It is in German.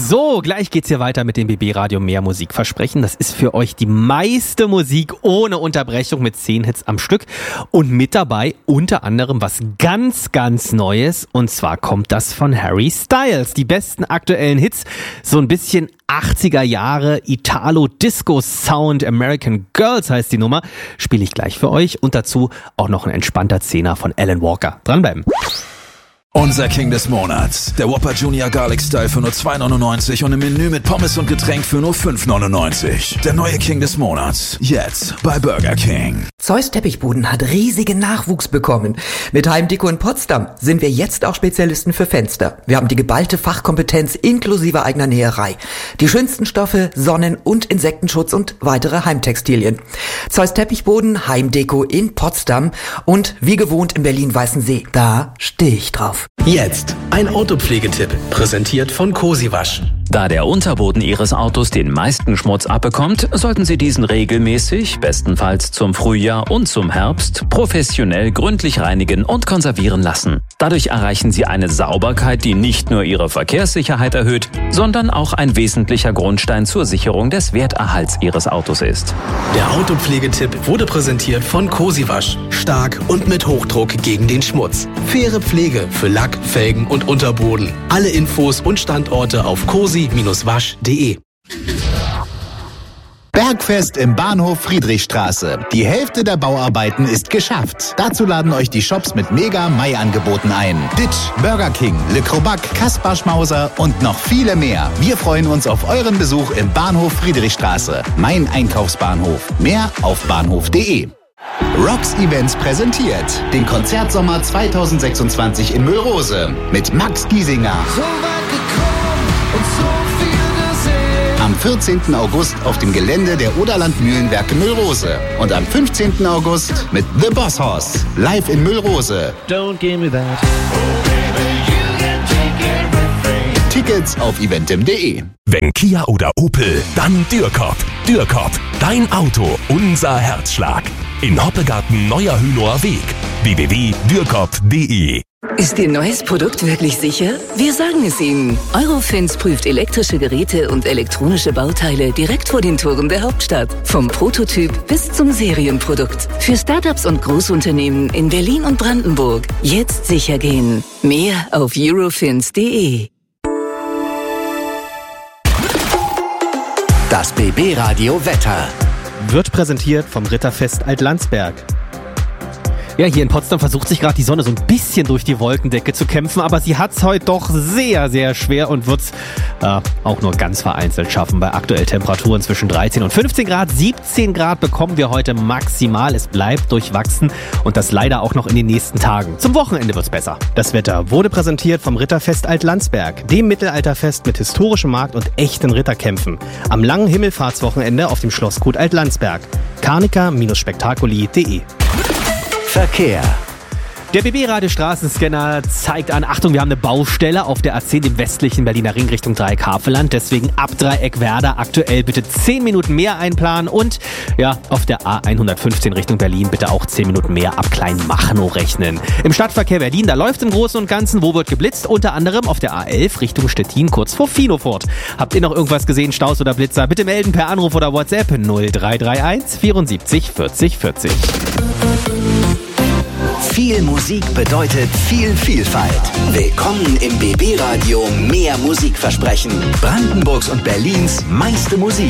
So, gleich geht's hier weiter mit dem BB Radio Mehr Musik Versprechen. Das ist für euch die meiste Musik ohne Unterbrechung mit 10 Hits am Stück. Und mit dabei unter anderem was ganz, ganz Neues. Und zwar kommt das von Harry Styles. Die besten aktuellen Hits, so ein bisschen 80er Jahre Italo-Disco-Sound. American Girls heißt die Nummer. Spiele ich gleich für euch. Und dazu auch noch ein entspannter Zehner von Alan Walker. Dranbleiben. Unser King des Monats. Der Whopper Junior Garlic Style für nur 2,99 und im Menü mit Pommes und Getränk für nur 5,99. Der neue King des Monats. Jetzt bei Burger King. Zeus Teppichboden hat riesigen Nachwuchs bekommen. Mit Heimdeko in Potsdam sind wir jetzt auch Spezialisten für Fenster. Wir haben die geballte Fachkompetenz inklusive eigener Näherei. Die schönsten Stoffe, Sonnen- und Insektenschutz und weitere Heimtextilien. Zeus Teppichboden, Heimdeko in Potsdam und wie gewohnt in Berlin-Weißensee. Da stehe ich drauf. Jetzt ein Autopflegetipp, präsentiert von Cosi Wasch. Da der Unterboden Ihres Autos den meisten Schmutz abbekommt, sollten Sie diesen regelmäßig, bestenfalls zum Frühjahr und zum Herbst, professionell gründlich reinigen und konservieren lassen. Dadurch erreichen Sie eine Sauberkeit, die nicht nur Ihre Verkehrssicherheit erhöht, sondern auch ein wesentlicher Grundstein zur Sicherung des Werterhalts Ihres Autos ist. Der Autopflegetipp wurde präsentiert von Cosi Wasch. Stark und mit Hochdruck gegen den Schmutz. Faire Pflege für Lack, Felgen und Unterboden. Alle Infos und Standorte auf cosi-wasch.de. Bergfest im Bahnhof Friedrichstraße. Die Hälfte der Bauarbeiten ist geschafft. Dazu laden euch die Shops mit Mega-Mai-Angeboten ein. Ditch, Burger King, Le Crobac, Kaspar Schmauser und noch viele mehr. Wir freuen uns auf euren Besuch im Bahnhof Friedrichstraße. Mein Einkaufsbahnhof. Mehr auf bahnhof.de. Rocks Events präsentiert den Konzertsommer 2026 in Müllrose mit Max Giesinger. Am 14. August auf dem Gelände der Oderland Mühlenwerke Müllrose. Und am 15. August mit The Boss Hoss. Live in Müllrose. Don't give me that. Tickets auf eventim.de. Wenn Kia oder Opel, dann Dürkop. Dürkop, dein Auto, unser Herzschlag. In Hoppegarten Neuer Hünower Weg. www.dürkop.de. Ist Ihr neues Produkt wirklich sicher? Wir sagen es Ihnen. Eurofins prüft elektrische Geräte und elektronische Bauteile direkt vor den Toren der Hauptstadt. Vom Prototyp bis zum Serienprodukt. Für Startups und Großunternehmen in Berlin und Brandenburg. Jetzt sicher gehen. Mehr auf eurofins.de. Das BB Radio Wetter wird präsentiert vom Ritterfest Altlandsberg. Ja, hier in Potsdam versucht sich gerade die Sonne so ein bisschen durch die Wolkendecke zu kämpfen, aber sie hat's heute doch sehr, sehr schwer und wird's auch nur ganz vereinzelt schaffen. Bei aktuell Temperaturen zwischen 13 und 15 Grad, 17 Grad bekommen wir heute maximal. Es bleibt durchwachsen und das leider auch noch in den nächsten Tagen. Zum Wochenende wird's besser. Das Wetter wurde präsentiert vom Ritterfest Altlandsberg, dem Mittelalterfest mit historischem Markt und echten Ritterkämpfen. Am langen Himmelfahrtswochenende auf dem Schlossgut Altlandsberg. Carnica-spektakuli.de. Verkehr. Der BB-Radio Straßenscanner zeigt an, Achtung, wir haben eine Baustelle auf der A10 im westlichen Berliner Ring Richtung Dreieck-Havelland. Deswegen ab Dreieck-Werder aktuell bitte 10 Minuten mehr einplanen und ja, auf der A115 Richtung Berlin bitte auch 10 Minuten mehr ab Kleinmachnow rechnen. Im Stadtverkehr Berlin, da läuft im Großen und Ganzen, wo wird geblitzt? Unter anderem auf der A11 Richtung Stettin kurz vor Finofort. Habt ihr noch irgendwas gesehen, Staus oder Blitzer? Bitte melden per Anruf oder WhatsApp 0331 74 40 40. Viel Musik bedeutet viel Vielfalt. Willkommen im BB Radio Mehr Musik Versprechen. Brandenburgs und Berlins meiste Musik.